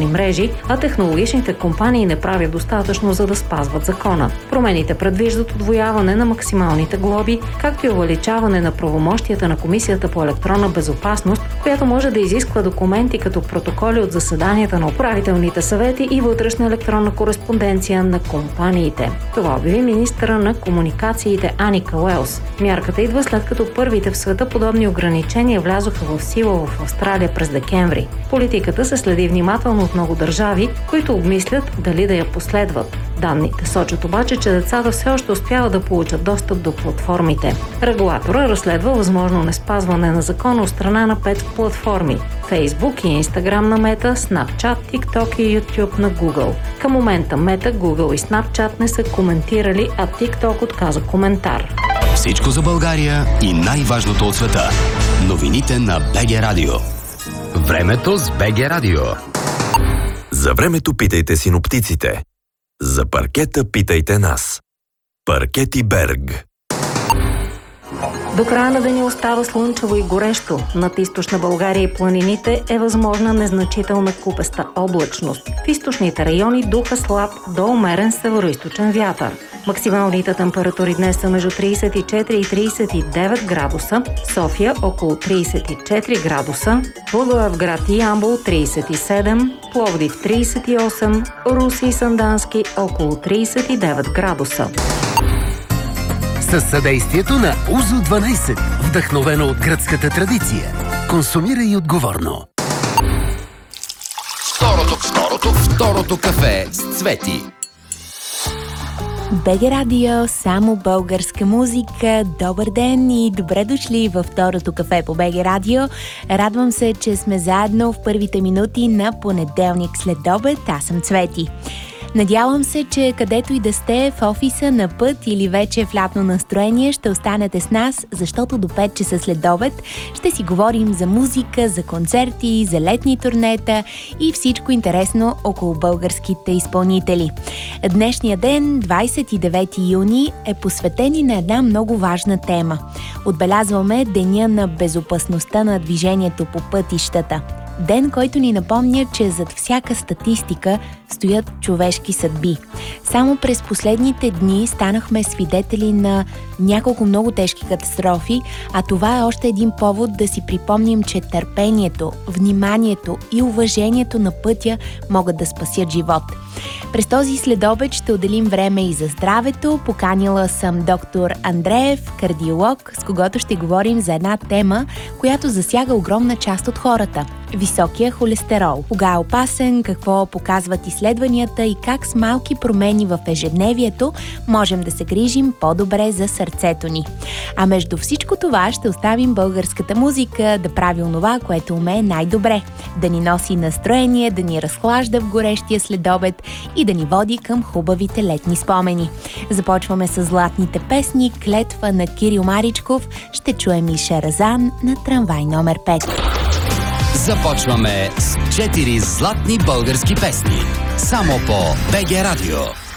социални мрежи, а технологичните компании не правят достатъчно, за да спазват закона. Промените предвиждат удвояване на максималните глоби, както и увеличаване на правомощията на Комисията по електронна безопасност, която може да изисква документи като протоколи от заседанията на управителните съвети и вътрешна електронна кореспонденция на компаниите. Това обяви министъра на комуникациите Аника Уелс. Мярката идва след като първите в света подобни ограничения влязоха в сила в Австралия през декември. Политиката се следи внимателно от много държави, които обмислят дали да я последват. Данните сочат обаче, че децата все още успяват да получат достъп до платформите. Регулатора разследва възможно неспазване на закона от страна на 5 платформи – Facebook и Instagram на Meta, Snapchat, TikTok и YouTube на Google. Към момента Meta, Google и Snapchat не са коментирали, а TikTok отказа коментар. Всичко за България и най-важното от света. Новините на БГ Радио. Времето с БГ Радио. За времето питайте синоптиците. За паркета питайте нас. Паркети Берг. До края на деня остава слънчево и горещо. Над източна България и планините е възможна незначителна купеста облачност. В източните райони духа слаб до умерен североизточен вятър. Максималните температури днес са между 34 и 39 градуса, София около 34 градуса, Благоевград и Ямбол 37, Пловдив 38, Руси и Сандански около 39 градуса. Със съдействието на Узо 12, вдъхновено от гръцката традиция. Консумирай отговорно. Второто кафе с Цвети. БГ Радио, само българска музика. Добър ден и добре дошли във второто кафе по БГ Радио. Радвам се, че сме заедно в първите минути на понеделник след обед. Аз съм Цвети. Надявам се, че където и да сте, в офиса, на път или вече в лятно настроение, ще останете с нас, защото до 5 часа след обед ще си говорим за музика, за концерти, за летни турнета и всичко интересно около българските изпълнители. Днешния ден, 29 юни, е посветен и на една много важна тема. Отбелязваме Деня на безопасността на движението по пътищата. Ден, който ни напомня, че зад всяка статистика стоят човешки съдби. Само през последните дни станахме свидетели на няколко много тежки катастрофи, а това е още един повод да си припомним, че търпението, вниманието и уважението на пътя могат да спасят живот. През този следобед ще отделим време и за здравето. Поканила съм доктор Андреев, кардиолог, с когото ще говорим за една тема, която засяга огромна част от хората – високия холестерол. Кога е опасен, какво показват изследванията и как с малки промени в ежедневието можем да се грижим по-добре за сърцето ни. А между всичко това ще оставим българската музика да прави онова, което умее най-добре – да ни носи настроение, да ни разхлажда в горещия следобед и да ни води към хубавите летни спомени. Започваме с златните песни "Клетва" на Кирил Маричков, ще чуем и "Шаразан" на Трамвай номер 5. Започваме с 4 златни български песни. Само по БГ Радио.